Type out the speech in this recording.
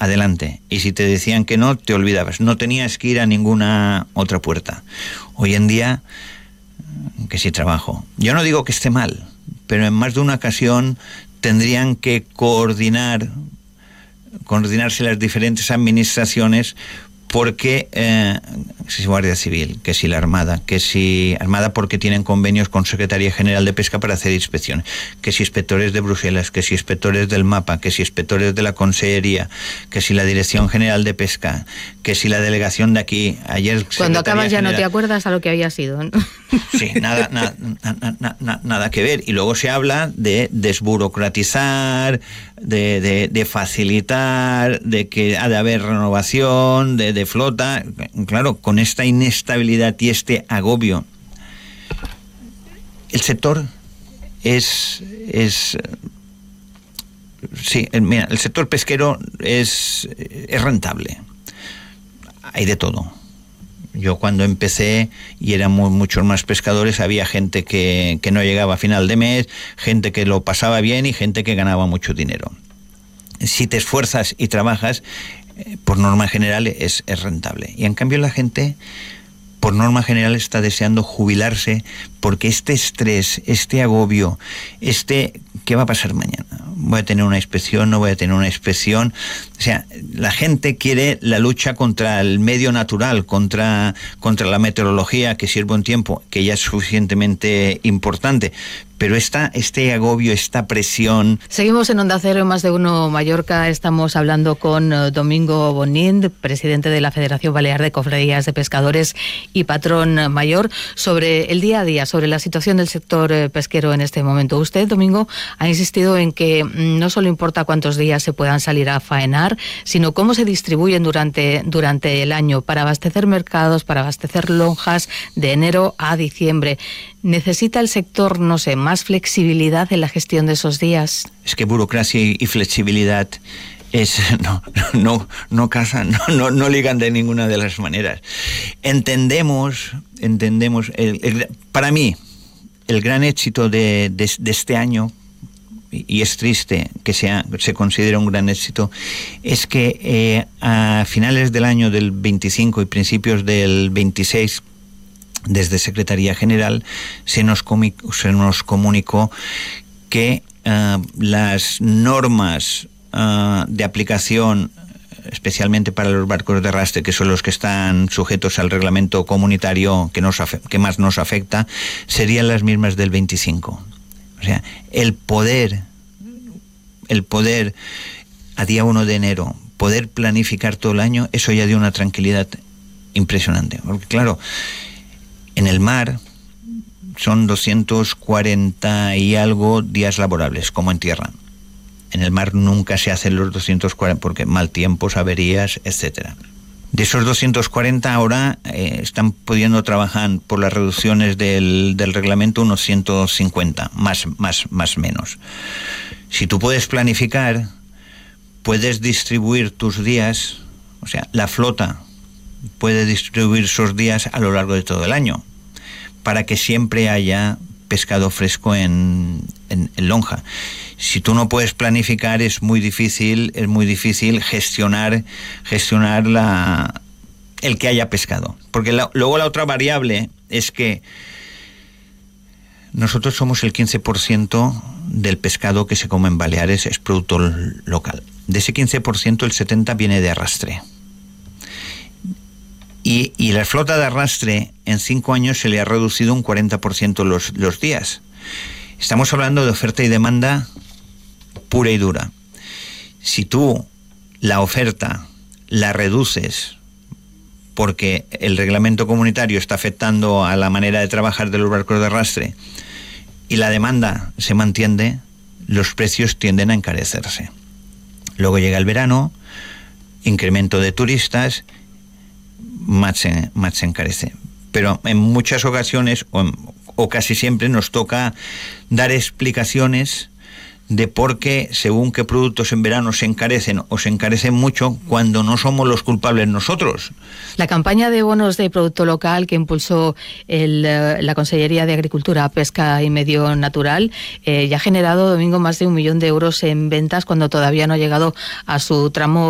adelante. Y si te decían que no, te olvidabas. No tenías que ir a ninguna otra puerta. Hoy en día, que sí trabajo. Yo no digo que esté mal, pero en más de una ocasión tendrían que coordinarse las diferentes administraciones, porque si Guardia Civil, que si la Armada, que si Armada porque tienen convenios con Secretaría General de Pesca para hacer inspecciones, que si inspectores de Bruselas, que si inspectores del MAPA, que si inspectores de la Consellería, que si la Dirección General de Pesca, que si la delegación de aquí. Ayer cuando acabas ya no te acuerdas a lo que había sido, ¿no? Sí, nada que ver. Y luego se habla de desburocratizar, de facilitar, de que ha de haber renovación, de flota. Claro, con esta inestabilidad y este agobio, el sector mira, el sector pesquero es rentable. Hay de todo. Yo cuando empecé y éramos muchos más pescadores, había gente que no llegaba a final de mes, gente que lo pasaba bien y gente que ganaba mucho dinero. Si te esfuerzas y trabajas, por norma general es rentable. Y en cambio la gente, por norma general, está deseando jubilarse, porque este estrés, este agobio, ¿qué va a pasar mañana? ¿Voy a tener una inspección? ¿No voy a tener una inspección? O sea, la gente quiere la lucha contra el medio natural, contra la meteorología, que si es buen tiempo, que ya es suficientemente importante. Pero este agobio, esta presión... Seguimos en Onda Cero, en Más de Uno Mallorca. Estamos hablando con Domingo Bonnín, presidente de la Federación Balear de Cofradías de Pescadores y patrón mayor, sobre el día a día, sobre la situación del sector pesquero en este momento. Usted, Domingo, ha insistido en que no solo importa cuántos días se puedan salir a faenar, sino cómo se distribuyen durante el año para abastecer mercados, para abastecer lonjas de enero a diciembre. ¿Necesita el sector, no sé, más flexibilidad en la gestión de esos días? Es que burocracia y flexibilidad no casan, no ligan de ninguna de las maneras. Entendemos para mí, el gran éxito de este año, y es triste que se considere un gran éxito, es que a finales del año del 25 y principios del 26, desde Secretaría General se nos comunicó que las normas de aplicación, especialmente para los barcos de arrastre, que son los que están sujetos al reglamento comunitario que más nos afecta, serían las mismas del 25. O sea, el poder a día 1 de enero, poder planificar todo el año, eso ya dio una tranquilidad impresionante. Porque claro, en el mar son 240 y algo días laborables, como en tierra. En el mar nunca se hacen los 240 porque mal tiempos, averías, etcétera. De esos 240 ahora están pudiendo trabajar por las reducciones del reglamento unos 150, más menos. Si tú puedes planificar, puedes distribuir tus días, o sea, la flota puede distribuir sus días a lo largo de todo el año, para que siempre haya pescado fresco en lonja. Si tú no puedes planificar, es muy difícil gestionar el que haya pescado. Porque luego la otra variable es que nosotros somos el 15% del pescado que se come en Baleares, es producto local. De ese 15%, el 70% viene de arrastre. Y la flota de arrastre en 5 años se le ha reducido un 40% los días. Estamos hablando de oferta y demanda pura y dura. Si tú la oferta la reduces porque el reglamento comunitario está afectando a la manera de trabajar de los barcos de arrastre y la demanda se mantiene, los precios tienden a encarecerse. Luego llega el verano, incremento de turistas, más se encarece. Pero en muchas ocasiones, o casi siempre, nos toca dar explicaciones de por qué, según qué productos en verano se encarecen o se encarecen mucho, cuando no somos los culpables nosotros. La campaña de bonos de producto local que impulsó la Consellería de Agricultura, Pesca y Medio Natural ya ha generado, Domingo, más de 1 millón de euros en ventas, cuando todavía no ha llegado a su tramo